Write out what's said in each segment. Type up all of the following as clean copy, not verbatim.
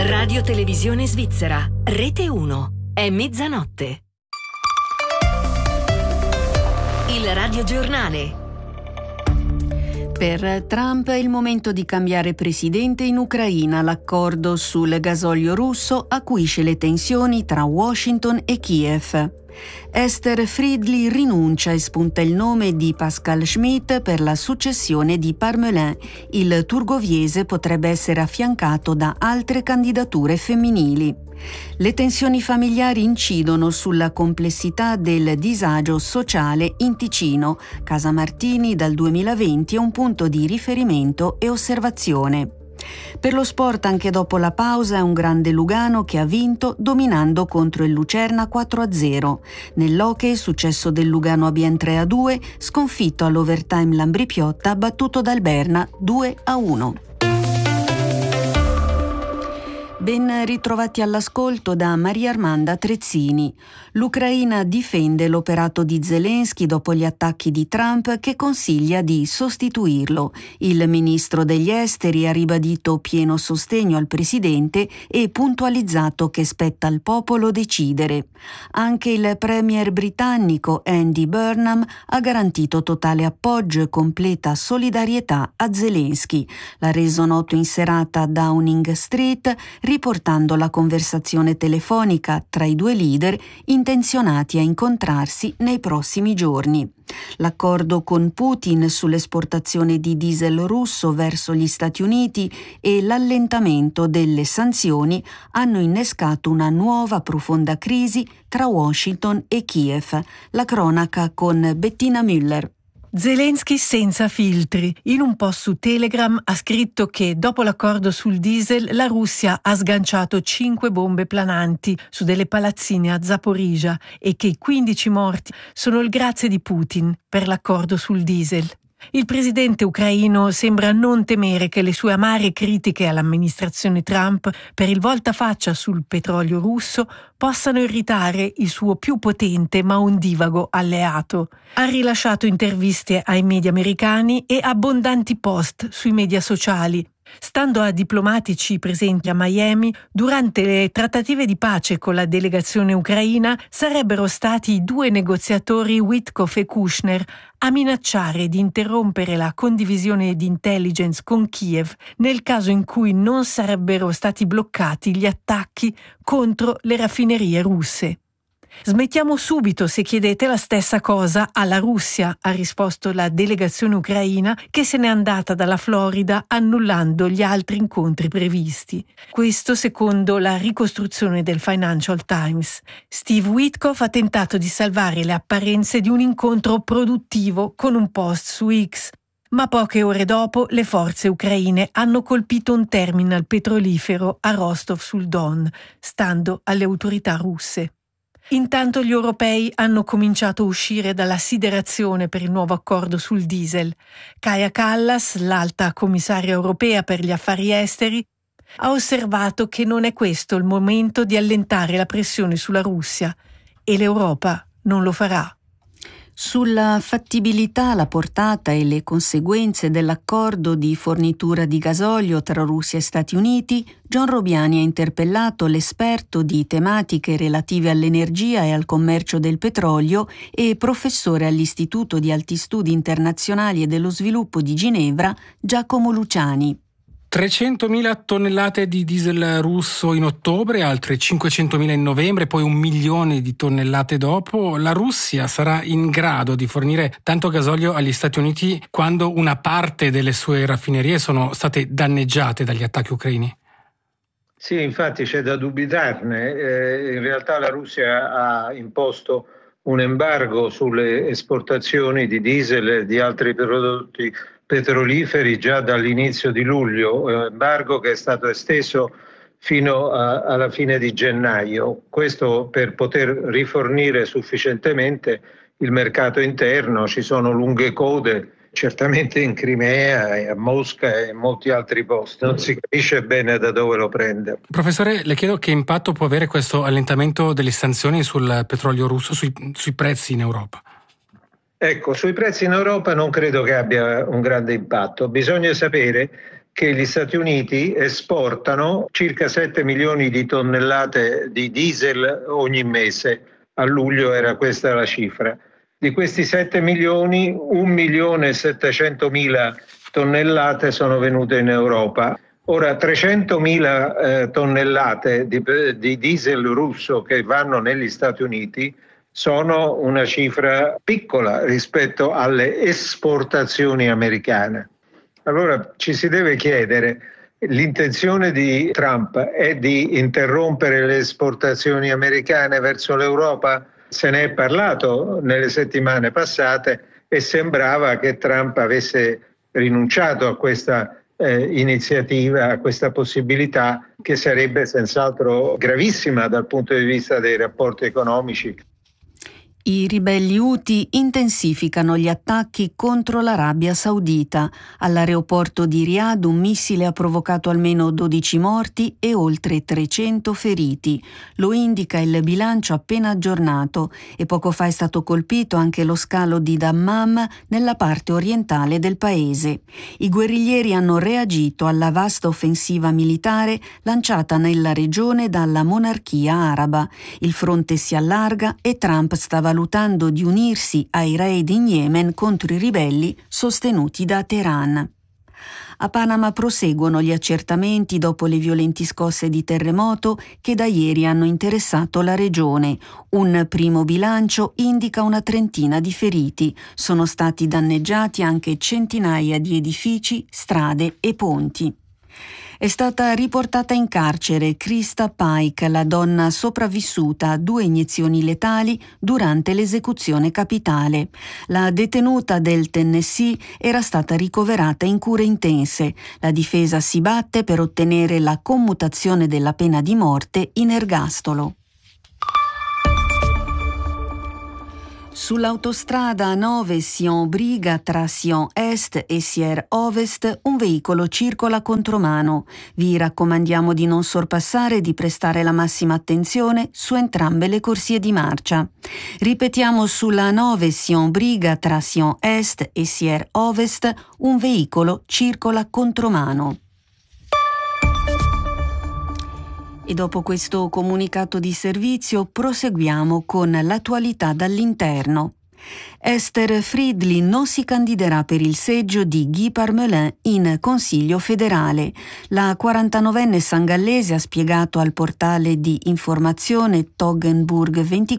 Radio Televisione Svizzera, Rete 1, è mezzanotte. Il radiogiornale. Per Trump è il momento di cambiare presidente in Ucraina. L'accordo sul gasolio russo acuisce le tensioni tra Washington e Kiev. Esther Friedli rinuncia e spunta il nome di Pascal Schmidt per la successione di Parmelin. Il turgoviese potrebbe essere affiancato da altre candidature femminili. Le tensioni familiari incidono sulla complessità del disagio sociale in Ticino. Casa Martini dal 2020 è un punto di riferimento e osservazione. Per lo sport, anche dopo la pausa, è un grande Lugano che ha vinto dominando contro il Lucerna 4-0. Nell'hockey, successo del Lugano a bien 3-2, sconfitto all'overtime l'Ambrì-Piotta battuto dal Berna 2-1. Ben ritrovati all'ascolto da Maria Armanda Trezzini. L'Ucraina difende l'operato di Zelensky dopo gli attacchi di Trump, che consiglia di sostituirlo. Il ministro degli esteri ha ribadito pieno sostegno al presidente e puntualizzato che spetta al popolo decidere. Anche il premier britannico Andy Burnham ha garantito totale appoggio e completa solidarietà a Zelensky. L'ha reso noto in serata a Downing Street, riportando la conversazione telefonica tra i due leader intenzionati a incontrarsi nei prossimi giorni. L'accordo con Putin sull'esportazione di diesel russo verso gli Stati Uniti e l'allentamento delle sanzioni hanno innescato una nuova profonda crisi tra Washington e Kiev. La cronaca con Bettina Müller. Zelensky senza filtri. In un post su Telegram ha scritto che dopo l'accordo sul diesel la Russia ha sganciato 5 bombe plananti su delle palazzine a Zaporizhzhia e che i 15 morti sono il grazie di Putin per l'accordo sul diesel. Il presidente ucraino sembra non temere che le sue amare critiche all'amministrazione Trump per il voltafaccia sul petrolio russo possano irritare il suo più potente ma ondivago alleato. Ha rilasciato interviste ai media americani e abbondanti post sui media sociali. Stando a diplomatici presenti a Miami, durante le trattative di pace con la delegazione ucraina sarebbero stati i 2 negoziatori Witkoff e Kushner a minacciare di interrompere la condivisione di intelligence con Kiev nel caso in cui non sarebbero stati bloccati gli attacchi contro le raffinerie russe. Smettiamo subito se chiedete la stessa cosa alla Russia, ha risposto la delegazione ucraina, che se n'è andata dalla Florida annullando gli altri incontri previsti. Questo secondo la ricostruzione del Financial Times. Steve Witkoff ha tentato di salvare le apparenze di un incontro produttivo con un post su X. Ma poche ore dopo le forze ucraine hanno colpito un terminal petrolifero a Rostov sul Don, stando alle autorità russe. Intanto gli europei hanno cominciato a uscire dalla siderazione per il nuovo accordo sul diesel. Kaja Kallas, l'alta commissaria europea per gli affari esteri, ha osservato che non è questo il momento di allentare la pressione sulla Russia e l'Europa non lo farà. Sulla fattibilità, la portata e le conseguenze dell'accordo di fornitura di gasolio tra Russia e Stati Uniti, John Robiani ha interpellato l'esperto di tematiche relative all'energia e al commercio del petrolio e professore all'Istituto di Alti Studi Internazionali e dello Sviluppo di Ginevra, Giacomo Luciani. 300.000 tonnellate di diesel russo in ottobre, altre 500.000 in novembre, poi 1 milione di tonnellate dopo. La Russia sarà in grado di fornire tanto gasolio agli Stati Uniti quando una parte delle sue raffinerie sono state danneggiate dagli attacchi ucraini? Sì, infatti c'è da dubitarne. In realtà la Russia ha imposto un embargo sulle esportazioni di diesel e di altri prodotti petroliferi già dall'inizio di luglio, embargo che è stato esteso fino alla fine di gennaio. Questo per poter rifornire sufficientemente il mercato interno. Ci sono lunghe code, certamente in Crimea e a Mosca e in molti altri posti. Non si capisce bene da dove lo prende. Professore, le chiedo che impatto può avere questo allentamento delle sanzioni sul petrolio russo sui prezzi in Europa? Ecco, sui prezzi in Europa non credo che abbia un grande impatto. Bisogna sapere che gli Stati Uniti esportano circa 7 milioni di tonnellate di diesel ogni mese. A luglio era questa la cifra. Di questi 7 milioni, 1.700.000 tonnellate sono venute in Europa. Ora, 300.000 tonnellate di diesel russo che vanno negli Stati Uniti sono una cifra piccola rispetto alle esportazioni americane. Allora ci si deve chiedere, l'intenzione di Trump è di interrompere le esportazioni americane verso l'Europa? Se ne è parlato nelle settimane passate e sembrava che Trump avesse rinunciato a questa iniziativa, a questa possibilità che sarebbe senz'altro gravissima dal punto di vista dei rapporti economici. I ribelli Houthi intensificano gli attacchi contro l'Arabia Saudita. All'aeroporto di Riyadh un missile ha provocato almeno 12 morti e oltre 300 feriti. Lo indica il bilancio appena aggiornato e poco fa è stato colpito anche lo scalo di Dammam nella parte orientale del paese. I guerriglieri hanno reagito alla vasta offensiva militare lanciata nella regione dalla monarchia araba. Il fronte si allarga e Trump sta valutando di unirsi ai raid in Yemen contro i ribelli sostenuti da Teheran. A Panama proseguono gli accertamenti dopo le violenti scosse di terremoto che da ieri hanno interessato la regione. Un primo bilancio indica una trentina di feriti. Sono stati danneggiati anche centinaia di edifici, strade e ponti. È stata riportata in carcere Krista Pike, la donna sopravvissuta a 2 iniezioni letali durante l'esecuzione capitale. La detenuta del Tennessee era stata ricoverata in cure intense. La difesa si batte per ottenere la commutazione della pena di morte in ergastolo. Sull'autostrada 9 Sion-Briga tra Sion Est e Sier Ovest un veicolo circola contromano. Vi raccomandiamo di non sorpassare e di prestare la massima attenzione su entrambe le corsie di marcia. Ripetiamo, sulla 9 Sion-Briga tra Sion Est e Sier Ovest un veicolo circola contromano. E dopo questo comunicato di servizio proseguiamo con l'attualità dall'interno. Esther Friedli non si candiderà per il seggio di Guy Parmelin in Consiglio federale. La 49enne sangallese ha spiegato al portale di informazione Toggenburg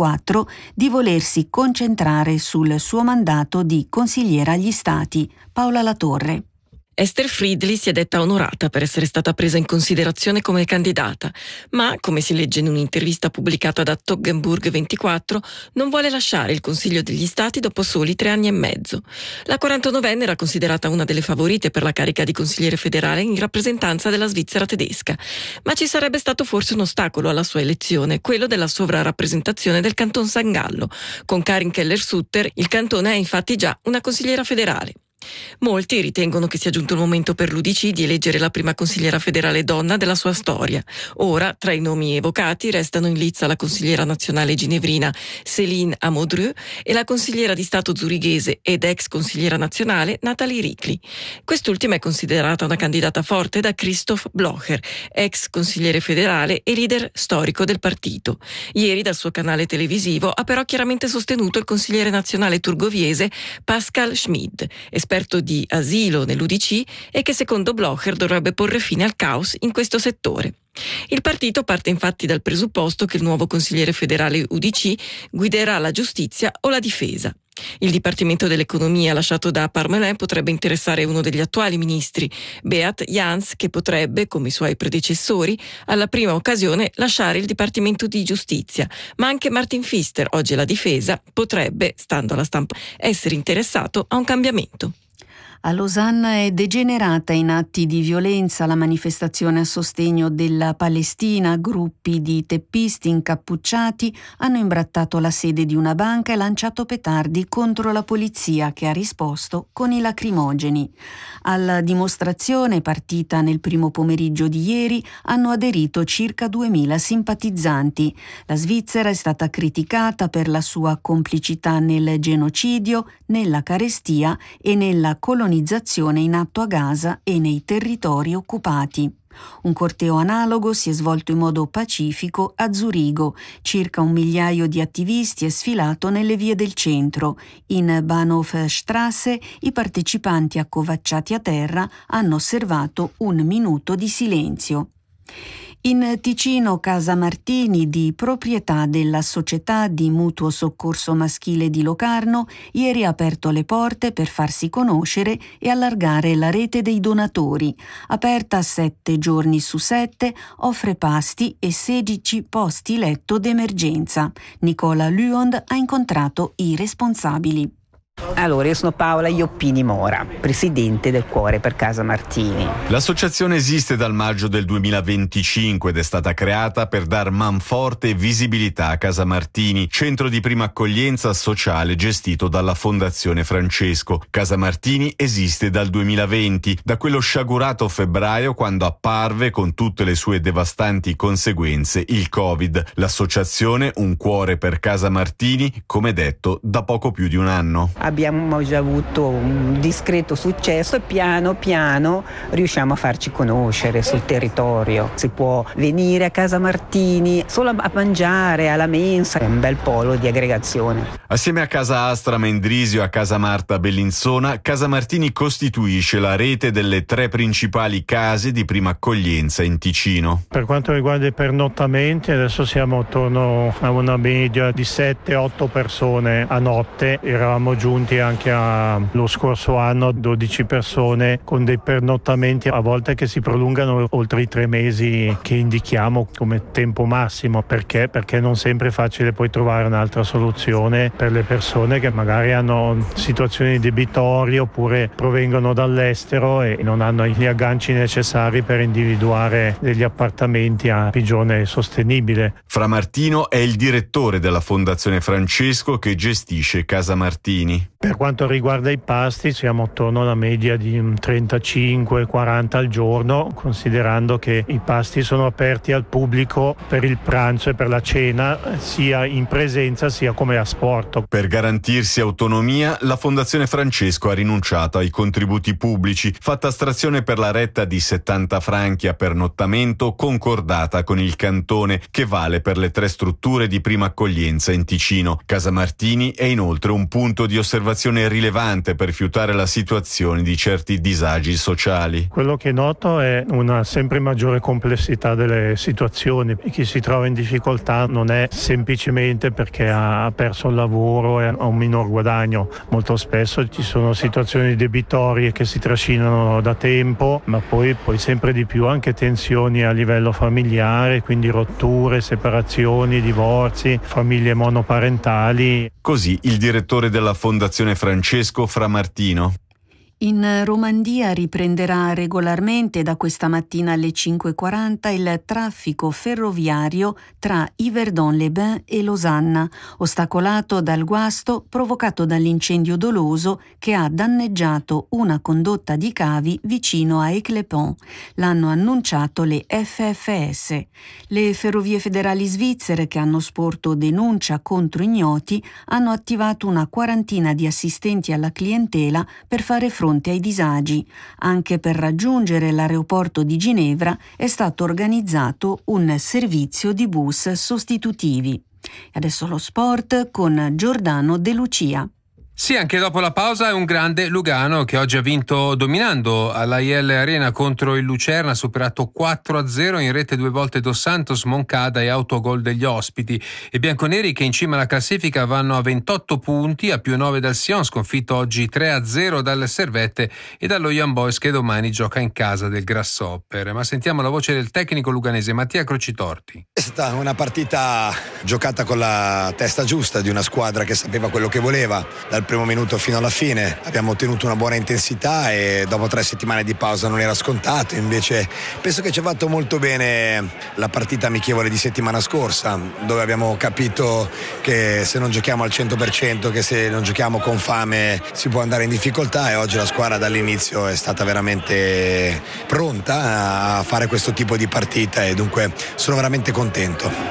24 di volersi concentrare sul suo mandato di consigliera agli Stati. Paola Latorre. Esther Friedli si è detta onorata per essere stata presa in considerazione come candidata, ma, come si legge in un'intervista pubblicata da Toggenburg 24, non vuole lasciare il Consiglio degli Stati dopo soli 3 anni e mezzo. La 49enne era considerata una delle favorite per la carica di consigliere federale in rappresentanza della Svizzera tedesca, ma ci sarebbe stato forse un ostacolo alla sua elezione, quello della sovrarappresentazione del Canton San Gallo. Con Karin Keller-Sutter il cantone è infatti già una consigliera federale. Molti ritengono che sia giunto il momento per l'UDC di eleggere la prima consigliera federale donna della sua storia. Ora, tra i nomi evocati, restano in lizza la consigliera nazionale ginevrina Céline Amodreux e la consigliera di Stato zurighese ed ex consigliera nazionale Nathalie Ricli. Quest'ultima è considerata una candidata forte da Christoph Blocher, ex consigliere federale e leader storico del partito. Ieri dal suo canale televisivo ha però chiaramente sostenuto il consigliere nazionale turgoviese Pascal Schmid, esperto di asilo nell'UDC e che secondo Blocher dovrebbe porre fine al caos in questo settore. Il partito parte infatti dal presupposto che il nuovo consigliere federale UDC guiderà la giustizia o la difesa. Il Dipartimento dell'Economia lasciato da Parmelin potrebbe interessare uno degli attuali ministri, Beat Jans, che potrebbe, come i suoi predecessori, alla prima occasione lasciare il Dipartimento di Giustizia, ma anche Martin Pfister, oggi alla difesa, potrebbe, stando alla stampa, essere interessato a un cambiamento. A Losanna è degenerata in atti di violenza la manifestazione a sostegno della Palestina. Gruppi di teppisti incappucciati hanno imbrattato la sede di una banca e lanciato petardi contro la polizia, che ha risposto con i lacrimogeni. Alla dimostrazione, partita nel primo pomeriggio di ieri, hanno aderito circa 2000 simpatizzanti. La Svizzera è stata criticata per la sua complicità nel genocidio, nella carestia e nella colonizzazione colonizzazione in atto a Gaza e nei territori occupati. Un corteo analogo si è svolto in modo pacifico a Zurigo. Circa 1 migliaio di attivisti è sfilato nelle vie del centro. In Bahnhofstrasse i partecipanti accovacciati a terra hanno osservato 1 minuto di silenzio. In Ticino, Casa Martini, di proprietà della Società di Mutuo Soccorso Maschile di Locarno, ieri ha aperto le porte per farsi conoscere e allargare la rete dei donatori. Aperta 7 giorni su 7, offre pasti e 16 posti letto d'emergenza. Nicola Luond ha incontrato i responsabili. Allora, io sono Paola Ioppini Mora, presidente del Cuore per Casa Martini. L'associazione esiste dal maggio del 2025 ed è stata creata per dar manforte e visibilità a Casa Martini, centro di prima accoglienza sociale gestito dalla Fondazione Francesco. Casa Martini esiste dal 2020, da quello sciagurato febbraio quando apparve con tutte le sue devastanti conseguenze il Covid. L'associazione Un Cuore per Casa Martini, come detto, da poco più di un anno. Abbiamo già avuto un discreto successo e piano piano riusciamo a farci conoscere sul territorio. Si può venire a Casa Martini solo a mangiare, alla mensa, è un bel polo di aggregazione. Assieme a Casa Astra Mendrisio e a Casa Marta Bellinzona, Casa Martini costituisce la rete delle 3 principali case di prima accoglienza in Ticino. Per quanto riguarda i pernottamenti, adesso siamo attorno a una media di 7-8 persone a notte. Eravamo giunti anche lo scorso anno 12 persone con dei pernottamenti a volte che si prolungano oltre i 3 mesi che indichiamo come tempo massimo. Perché? Perché non sempre è facile poi trovare un'altra soluzione per le persone che magari hanno situazioni debitorie oppure provengono dall'estero e non hanno gli agganci necessari per individuare degli appartamenti a pigione sostenibile. Fra Martino è il direttore della Fondazione Francesco che gestisce Casa Martini. Per quanto riguarda i pasti siamo attorno alla media di 35-40 al giorno, considerando che i pasti sono aperti al pubblico per il pranzo e per la cena, sia in presenza sia come asporto. Per garantirsi autonomia, la Fondazione Francesco ha rinunciato ai contributi pubblici, fatta astrazione per la retta di 70 franchi a pernottamento concordata con il cantone, che vale per le 3 strutture di prima accoglienza in Ticino. Casa Martini è inoltre un punto di osservazione rilevante per fiutare la situazione di certi disagi sociali. Quello che noto è una sempre maggiore complessità delle situazioni. Chi si trova in difficoltà non è semplicemente perché ha perso il lavoro e ha un minor guadagno. Molto spesso ci sono situazioni debitorie che si trascinano da tempo, ma poi sempre di più anche tensioni a livello familiare, quindi rotture, separazioni, divorzi, famiglie monoparentali. Così il direttore della Fondazione Francesco Fra Martino. In Romandia riprenderà regolarmente da questa mattina alle 5:40 il traffico ferroviario tra Yverdon-les-Bains e Losanna, ostacolato dal guasto provocato dall'incendio doloso che ha danneggiato una condotta di cavi vicino a Aix-les-Pont. L'hanno annunciato le FFS. Le ferrovie federali svizzere, che hanno sporto denuncia contro ignoti, hanno attivato una quarantina di assistenti alla clientela per fare fronte ai disagi. Anche per raggiungere l'aeroporto di Ginevra è stato organizzato un servizio di bus sostitutivi. Adesso lo sport con Giordano De Lucia. Sì, anche dopo la pausa è un grande Lugano che oggi ha vinto dominando all'Aiel Arena contro il Lucerna, superato 4-0 in rete 2 volte Dos Santos, Moncada e autogol degli ospiti. I bianconeri, che in cima alla classifica vanno a 28 punti, a più 9 dal Sion, sconfitto oggi 3-0 dal Servette e dallo Young Boys, che domani gioca in casa del Grasshopper. Ma sentiamo la voce del tecnico luganese Mattia Crocitorti. È stata una partita giocata con la testa giusta di una squadra che sapeva quello che voleva. Dal primo minuto fino alla fine abbiamo ottenuto una buona intensità e dopo 3 settimane di pausa non era scontato. Invece penso che ci ha fatto molto bene la partita amichevole di settimana scorsa, dove abbiamo capito che se non giochiamo al 100%, che se non giochiamo con fame si può andare in difficoltà, e oggi la squadra dall'inizio è stata veramente pronta a fare questo tipo di partita e dunque sono veramente contento.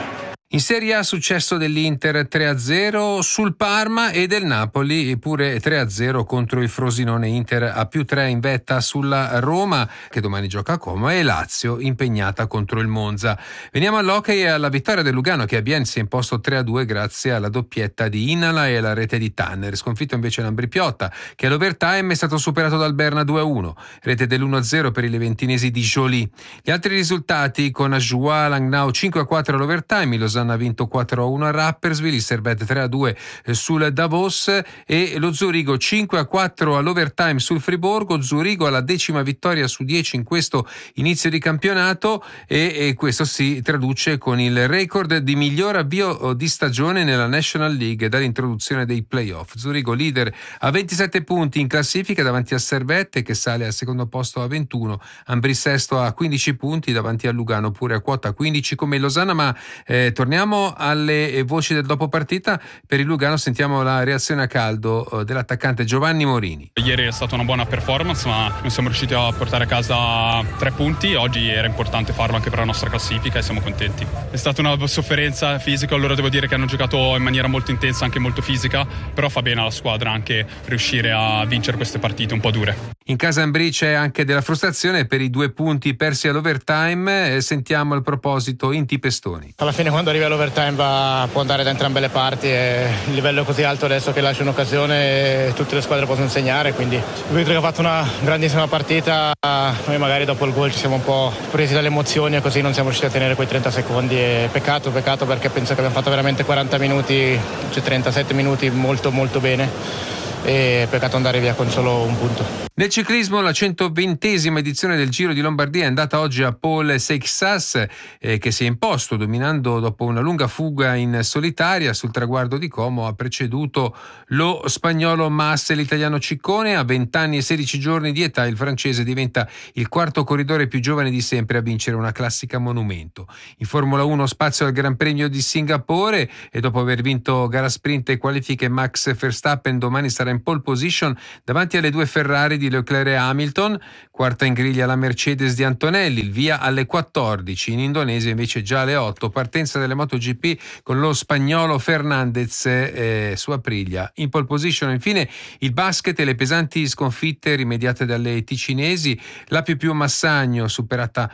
In Serie A successo dell'Inter 3-0 sul Parma e del Napoli pure 3-0 contro il Frosinone. Inter a +3 in vetta sulla Roma che domani gioca a Como e Lazio impegnata contro il Monza. Veniamo all'hockey e alla vittoria del Lugano che a Bienne si è imposto 3-2 grazie alla doppietta di Inala e alla rete di Tanner. Sconfitto invece l'Ambri Piotta che all'overtime è stato superato dal Berna 2-1, rete dell'1-0 per i leventinesi di Joly. Gli altri risultati con Ajoie Langnau 5-4 all'overtime, Lausanne ha vinto 4-1 a Rapperswil, il Servette 3-2 sul Davos e lo Zurigo 5-4 all'overtime sul Friburgo. Zurigo alla 10ª vittoria su 10 in questo inizio di campionato e questo si traduce con il record di miglior avvio di stagione nella National League dall'introduzione dei playoff. Zurigo leader a 27 punti in classifica davanti al Servette che sale al secondo posto a 21, Ambri sesto a 15 punti davanti al Lugano pure a quota 15 come Losanna. Ma torniamo alle voci del dopo partita. Per il Lugano sentiamo la reazione a caldo dell'attaccante Giovanni Morini. Ieri è stata una buona performance ma non siamo riusciti a portare a casa 3 punti. Oggi era importante farlo anche per la nostra classifica e siamo contenti. È stata una sofferenza fisica, allora devo dire che hanno giocato in maniera molto intensa, anche molto fisica, però fa bene alla squadra anche riuscire a vincere queste partite un po' dure. In casa Ambri c'è anche della frustrazione per i 2 punti persi all'overtime. Sentiamo il proposito Inti Pestoni. Alla fine quando arrivi all'overtime può andare da entrambe le parti e il livello è così alto adesso che lascia un'occasione e tutte le squadre possono segnare, quindi Vittorio che ha fatto una grandissima partita, noi magari dopo il gol ci siamo un po' presi dalle emozioni e così non siamo riusciti a tenere quei 30 secondi e peccato perché penso che abbiamo fatto veramente 40 minuti, cioè 37 minuti molto molto bene e peccato andare via con solo un punto. Nel ciclismo la 120ª edizione del Giro di Lombardia è andata oggi a Paul Seixas che si è imposto dominando dopo una lunga fuga in solitaria. Sul traguardo di Como ha preceduto lo spagnolo Mas e l'italiano Ciccone. A 20 anni e 16 giorni di età il francese diventa il 4º corridore più giovane di sempre a vincere una classica monumento. In Formula 1 spazio al Gran Premio di Singapore e dopo aver vinto gara sprint e qualifiche Max Verstappen domani sarà in pole position davanti alle 2 Ferrari di Leclerc e Hamilton. Quarta in griglia la Mercedes di Antonelli, il via alle 14. In Indonesia invece già alle 8 partenza delle MotoGP con lo spagnolo Fernandez su Aprilia in pole position. Infine il basket e le pesanti sconfitte rimediate dalle ticinesi. La più Massagno superata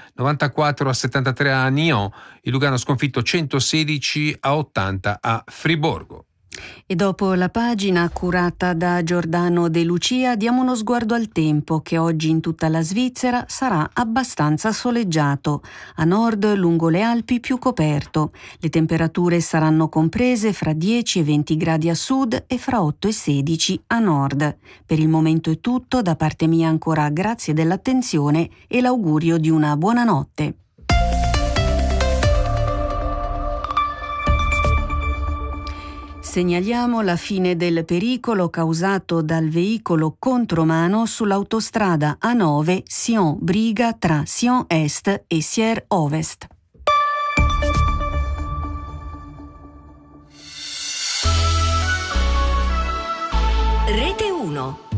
94-73 a Nyon, il Lugano sconfitto 116-80 a Friburgo. E dopo la pagina curata da Giordano De Lucia diamo uno sguardo al tempo che oggi in tutta la Svizzera sarà abbastanza soleggiato. A nord lungo le Alpi più coperto. Le temperature saranno comprese fra 10 e 20 gradi a sud e fra 8 e 16 a nord. Per il momento è tutto, da parte mia ancora grazie dell'attenzione e l'augurio di una buona notte. Segnaliamo la fine del pericolo causato dal veicolo contromano sull'autostrada A9 Sion-Briga tra Sion Est e Sier Ovest. Rete 1